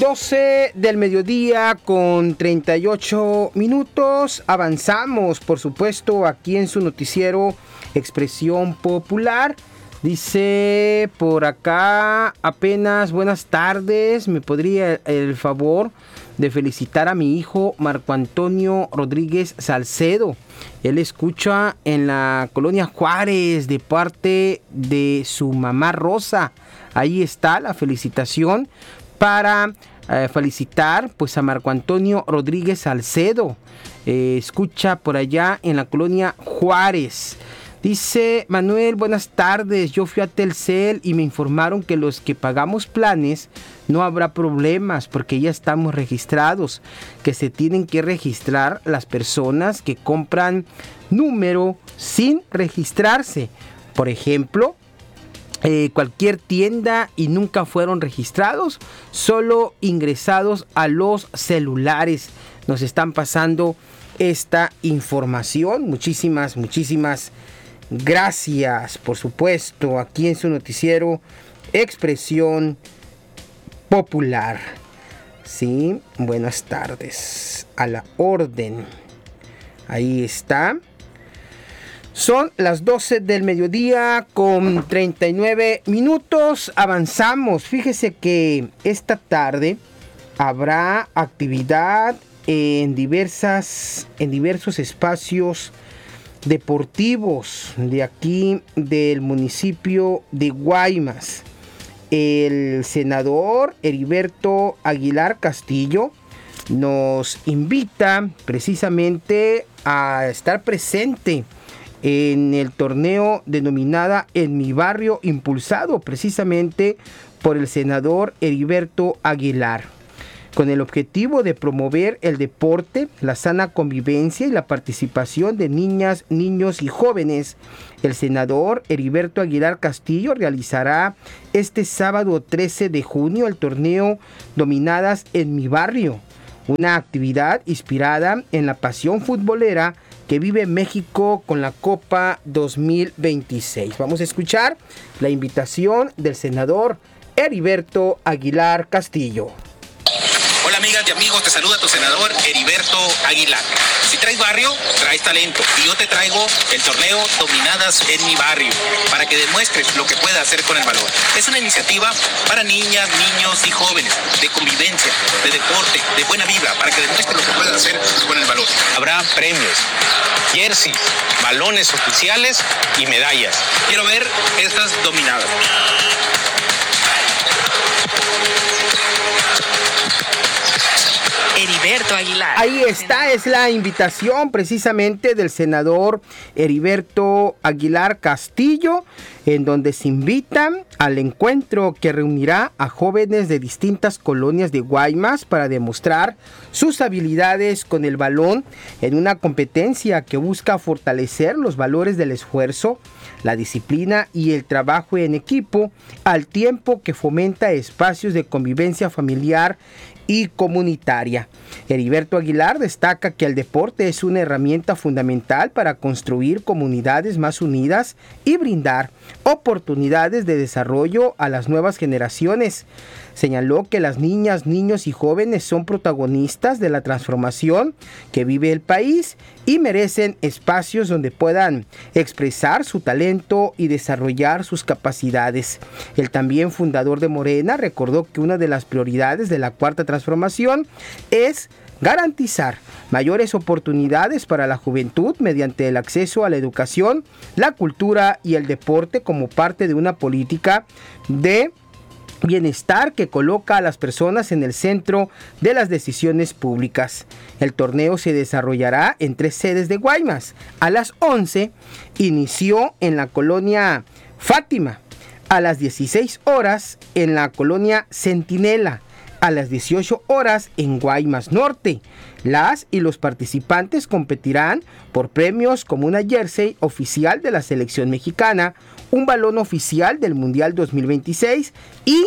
12 del mediodía con 38 minutos. Avanzamos, por supuesto, aquí en su noticiero Expresión Popular. Dice por acá apenas buenas tardes. ¿Me podría el favor de felicitar a mi hijo Marco Antonio Rodríguez Salcedo? Él escucha en la colonia Juárez de parte de su mamá Rosa. Ahí está la felicitación para felicitar pues a Marco Antonio Rodríguez Salcedo. Escucha por allá en la colonia Juárez. Dice Manuel, buenas tardes, yo fui a Telcel y me informaron que los que pagamos planes no habrá problemas porque ya estamos registrados, que se tienen que registrar las personas que compran número sin registrarse. Por ejemplo, cualquier tienda y nunca fueron registrados, solo ingresados a los celulares. Nos están pasando esta información. Muchísimas gracias, por supuesto, aquí en su noticiero Expresión Popular. Sí, buenas tardes, a la orden. Ahí está. Son las 12 del mediodía con 39 minutos. Avanzamos. Fíjese que esta tarde habrá actividad en diversos espacios deportivos de aquí del municipio de Guaymas. El senador Heriberto Aguilar Castillo nos invita precisamente a estar presente en el torneo denominada En Mi Barrio, impulsado precisamente por el senador Heriberto Aguilar, con el objetivo de promover el deporte, la sana convivencia y la participación de niñas, niños y jóvenes. El senador Heriberto Aguilar Castillo realizará este sábado 13 de junio el torneo Dominadas en Mi Barrio, una actividad inspirada en la pasión futbolera que vive México con la Copa 2026. Vamos a escuchar la invitación del senador Heriberto Aguilar Castillo. Hola amigas y amigos, te saluda tu senador Heriberto Aguilar. Si traes barrio, traes talento. Y yo te traigo el torneo Dominadas en Mi Barrio, para que demuestres lo que puedes hacer con el balón. Es una iniciativa para niñas, niños y jóvenes, de convivencia, de deporte, de buena vibra, para que demuestres lo que puedes hacer con el balón. Habrá premios, jerseys, balones oficiales y medallas. Quiero ver estas dominadas. Heriberto Aguilar. Ahí está, es la invitación precisamente del senador Heriberto Aguilar Castillo, en donde se invitan al encuentro que reunirá a jóvenes de distintas colonias de Guaymas para demostrar sus habilidades con el balón en una competencia que busca fortalecer los valores del esfuerzo, la disciplina y el trabajo en equipo, al tiempo que fomenta espacios de convivencia familiar y comunitaria. Heriberto Aguilar destaca que el deporte es una herramienta fundamental para construir comunidades más unidas y brindar oportunidades de desarrollo a las nuevas generaciones. Señaló que las niñas, niños y jóvenes son protagonistas de la transformación que vive el país y merecen espacios donde puedan expresar su talento y desarrollar sus capacidades. El también fundador de Morena recordó que una de las prioridades de la Cuarta Transformación es garantizar mayores oportunidades para la juventud mediante el acceso a la educación, la cultura y el deporte como parte de una política de bienestar que coloca a las personas en el centro de las decisiones públicas. El torneo se desarrollará en 3 sedes de Guaymas. A las 11 inició en la colonia Fátima, a las 16 horas en la colonia Centinela, a las 18 horas en Guaymas Norte. Las y los participantes competirán por premios como una jersey oficial de la selección mexicana, un balón oficial del Mundial 2026 y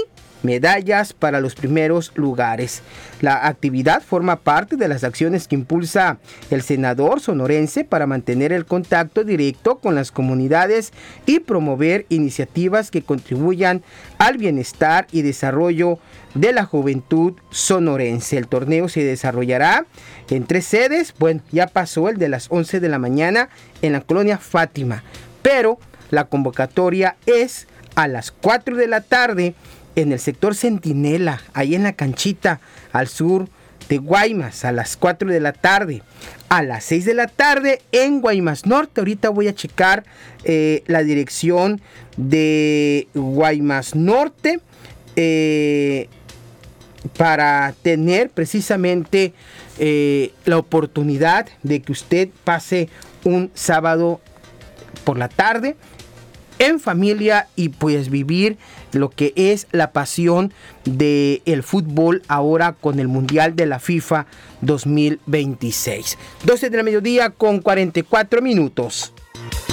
medallas para los primeros lugares. La actividad forma parte de las acciones que impulsa el senador sonorense para mantener el contacto directo con las comunidades y promover iniciativas que contribuyan al bienestar y desarrollo de la juventud sonorense. El torneo se desarrollará en 3 sedes. Bueno, ya pasó el de las 11 de la mañana en la colonia Fátima, pero la convocatoria es a las 4 de la tarde en el sector Centinela, ahí en la canchita al sur de Guaymas, a las 4 de la tarde. A las 6 de la tarde en Guaymas Norte. Ahorita voy a checar la dirección de Guaymas Norte para tener precisamente la oportunidad de que usted pase un sábado por la tarde en familia y pues vivir lo que es la pasión del fútbol ahora con el Mundial de la FIFA 2026. 12 de la mediodía con 44 minutos.